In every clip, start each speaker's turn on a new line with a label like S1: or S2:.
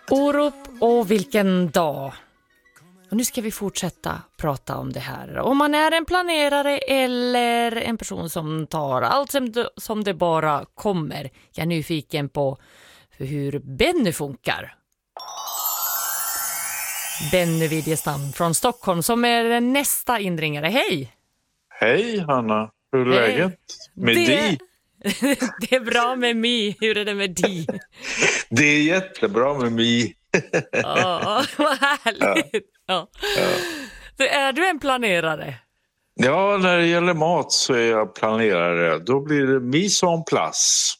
S1: Orup och vilken dag. Och nu ska vi fortsätta prata om det här. Om man är en planerare eller en person som tar allt som det bara kommer. Jag är nyfiken på hur Benny funkar. Benny Widjestam från Stockholm som är nästa inringare. Hej!
S2: Hej Hanna, hur är läget? Med dig?
S1: Det är bra med mig. Hur är det med dig?
S2: Det är jättebra med mig.
S1: Ja, vad härligt. Ja. Så är du en planerare?
S2: Ja, när det gäller mat så är jag planerare. Då blir det mise en place.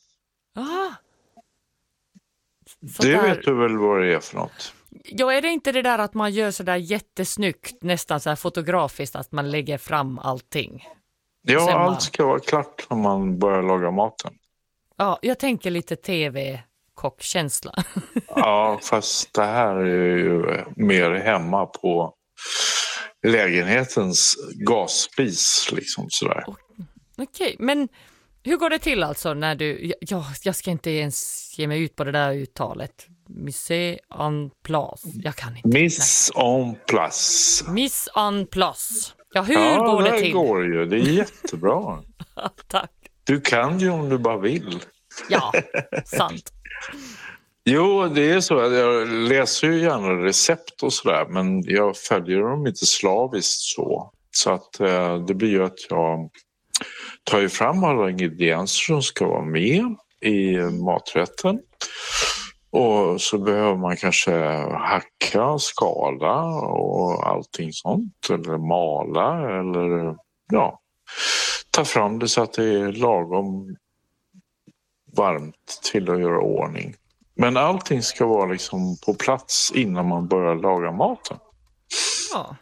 S2: Det vet du väl vad det är för något?
S1: Ja, är det inte det där att man gör så där jättesnyggt, nästan så här fotografiskt, att man lägger fram allting?
S2: Ja, allt ska vara klart när man börjar laga maten.
S1: Ja, jag tänker lite tv-kockkänsla. Ja,
S2: fast det här är ju mer hemma på lägenhetens gasspis liksom sådär.
S1: Okej, men hur går det till alltså när du... jag ska inte ens ge mig ut på det där uttalet. Mise en place. Jag kan inte.
S2: Mise en place.
S1: Mise en place. Ja, hur går det till?
S2: Ja, det går ju. Det är jättebra.
S1: Tack.
S2: Du kan ju om du bara vill.
S1: Ja, sant.
S2: Jo, det är så. Jag läser ju gärna recept och sådär, men jag följer dem inte slaviskt så. Så att det blir ju att jag tar ju fram alla ingredienser som ska vara med i maträtten. Och så behöver man kanske hacka, skala och allting sånt. Eller mala eller ta fram det så att det är lagom varmt till att göra ordning. Men allting ska vara liksom på plats innan man börjar laga maten.
S1: Ja.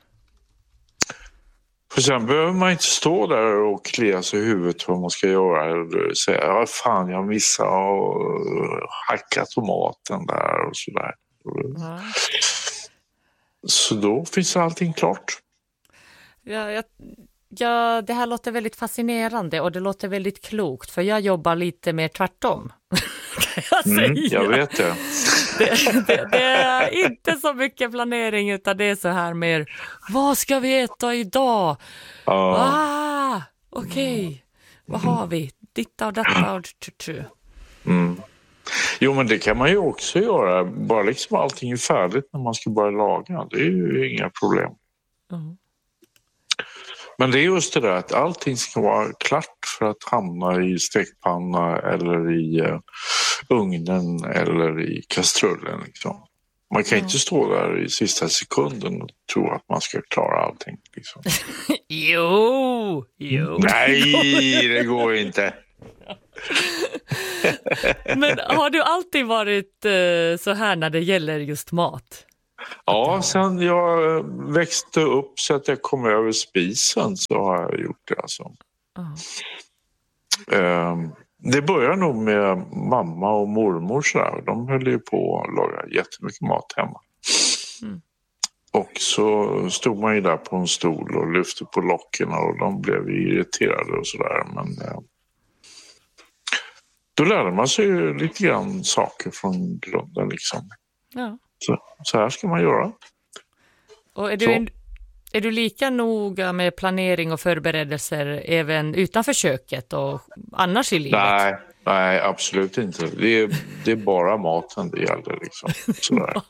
S2: För sen behöver man inte stå där och klia sig i huvudet vad man ska göra. Eller säga, fan jag missade att hacka tomaten där och sådär. Ja. Så då finns allting klart.
S1: Ja, det här låter väldigt fascinerande och det låter väldigt klokt. För jag jobbar lite mer tvärtom. Kan jag säga.
S2: Jag vet det.
S1: Det är inte så mycket planering utan det är så här mer, vad ska vi äta idag? Okej. Vad har vi? Ditta och detta och
S2: Jo, men det kan man ju också göra. Bara liksom allting är färdigt när man ska börja laga. Det är ju inga problem. Men det är just det där att allting ska vara klart för att hamna i stekpanna eller i ugnen eller i kastrullen. Liksom. Man kan inte stå där i sista sekunden och tro att man ska klara allting. Liksom.
S1: Jo.
S2: Nej, det går inte.
S1: Men har du alltid varit så här när det gäller just mat?
S2: Ja, sen jag växte upp så att jag kom över spisen så har jag gjort det alltså. Det började nog med mamma och mormor så där. De höll ju på att laga jättemycket mat hemma. Och så stod man ju där på en stol och lyfte på locken och de blev irriterade och sådär. Men då lärde man sig ju lite grann saker från grunden liksom.
S1: Ja.
S2: Så här ska man göra.
S1: Och är du lika noga med planering och förberedelser även utanför köket och annars i livet?
S2: Nej, absolut inte. Det är bara maten det gäller liksom. Sådär.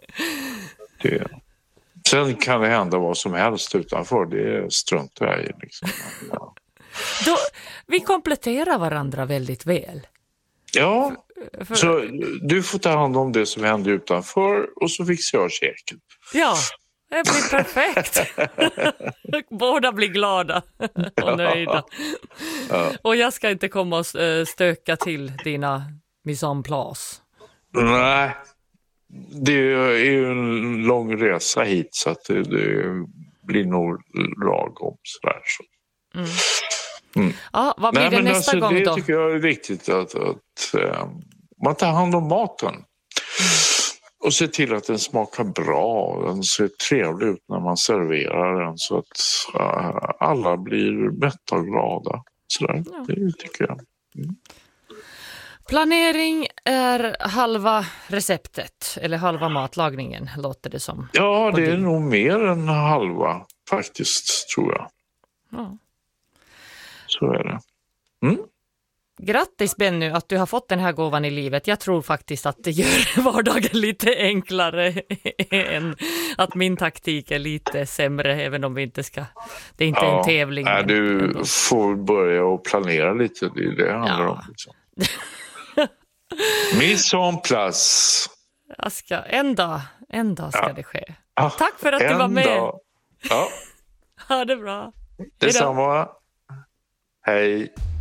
S2: Sen kan det hända vad som helst utanför. Det struntar jag i liksom. Ja.
S1: Vi kompletterar varandra väldigt väl.
S2: Ja, så du får ta hand om det som händer utanför och så fixar jag käken.
S1: Ja, det blir perfekt. Båda blir glada och nöjda. Ja. Och jag ska inte komma och stöka till dina mise en place.
S2: Nej, det är ju en lång resa hit så att det blir nog lagom sådär. Så.
S1: Ja, vad blir det nästa gång
S2: det
S1: då?
S2: Det tycker jag är viktigt att man tar hand om maten. Och se till att den smakar bra och den ser trevlig ut när man serverar den så att alla blir mätta och glada. Sådär, det tycker jag.
S1: Planering är halva receptet, eller halva matlagningen, låter det som.
S2: Ja, det är nog mer än halva faktiskt, tror jag.
S1: Ja.
S2: Så är det.
S1: Grattis Benny att du har fått den här gåvan i livet. Jag tror faktiskt att det gör vardagen lite enklare än att min taktik är lite sämre, även om vi inte ska. Det är inte en tävling.
S2: Nej, du får börja och planera lite, det är det handlar om. Liksom. Mise en place.
S1: En dag ska det ske. Tack för att du var med.
S2: Ja.
S1: Ha det bra.
S2: Detsamma. Hej.